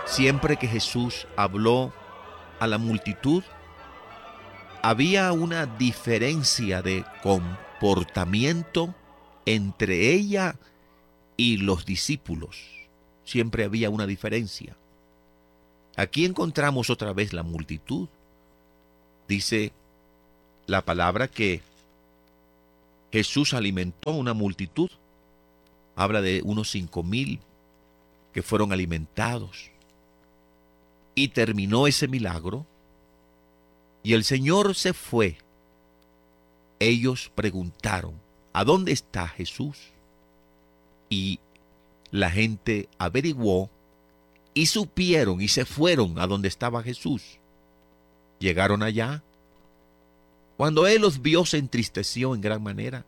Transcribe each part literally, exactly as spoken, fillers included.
Siempre que Jesús habló a la multitud, había una diferencia de comportamiento entre ella y los discípulos. Siempre había una diferencia. Aquí encontramos otra vez la multitud. Dice la palabra que Jesús alimentó a una multitud. Habla de unos cinco mil que fueron alimentados. Y terminó ese milagro. Y el Señor se fue. Ellos preguntaron, ¿a dónde está Jesús? Y la gente averiguó y supieron y se fueron a donde estaba Jesús. Llegaron allá. Cuando Él los vio, se entristeció en gran manera.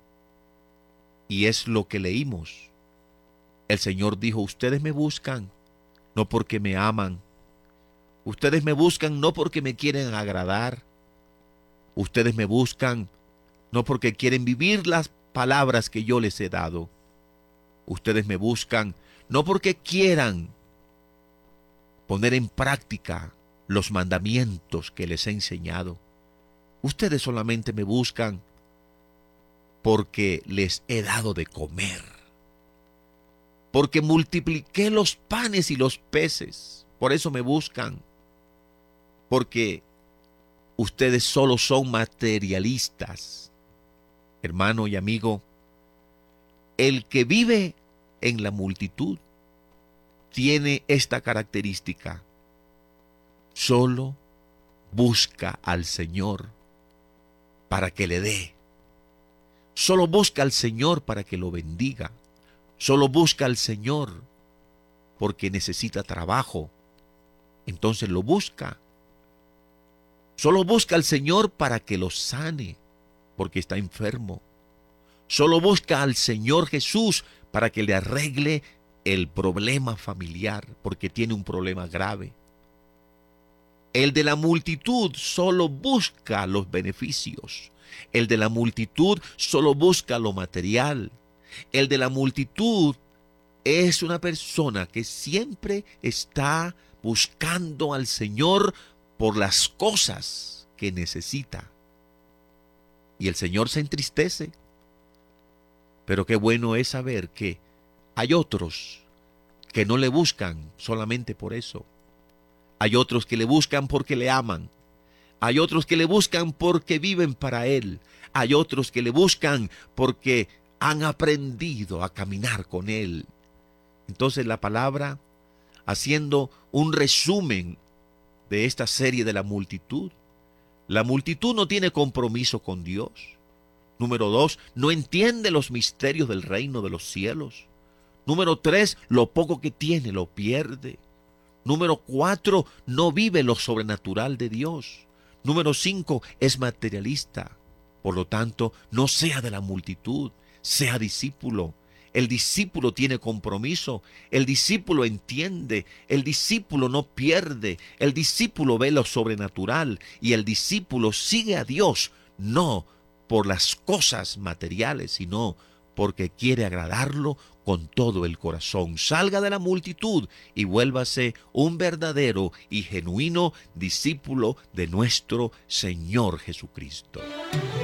Y es lo que leímos. El Señor dijo, ustedes me buscan, no porque me aman. Ustedes me buscan no porque me quieren agradar. Ustedes me buscan no porque quieren vivir las palabras que yo les he dado. Ustedes me buscan no porque quieran poner en práctica los mandamientos que les he enseñado. Ustedes solamente me buscan porque les he dado de comer. Porque multipliqué los panes y los peces. Por eso me buscan. Porque ustedes solo son materialistas. Hermano y amigo, el que vive en la multitud tiene esta característica. Solo busca al Señor para que le dé. Solo busca al Señor para que lo bendiga. Solo busca al Señor porque necesita trabajo. Entonces lo busca. Solo busca al Señor para que lo sane, porque está enfermo. Solo busca al Señor Jesús para que le arregle el problema familiar, porque tiene un problema grave. El de la multitud solo busca los beneficios. El de la multitud solo busca lo material. El de la multitud es una persona que siempre está buscando al Señor por las cosas que necesita. Y el Señor se entristece. Pero qué bueno es saber que hay otros que no le buscan solamente por eso. Hay otros que le buscan porque le aman. Hay otros que le buscan porque viven para Él. Hay otros que le buscan porque han aprendido a caminar con Él. Entonces la palabra, haciendo un resumen de esta serie de la multitud. La multitud no tiene compromiso con Dios. Número dos, no entiende los misterios del reino de los cielos. Número tres, lo poco que tiene lo pierde. Número cuatro, no vive lo sobrenatural de Dios. Número cinco, es materialista. Por lo tanto, no sea de la multitud, sea discípulo. El discípulo tiene compromiso, el discípulo entiende, el discípulo no pierde, el discípulo ve lo sobrenatural y el discípulo sigue a Dios, no por las cosas materiales, sino porque quiere agradarlo con todo el corazón. Salga de la multitud y vuélvase un verdadero y genuino discípulo de nuestro Señor Jesucristo.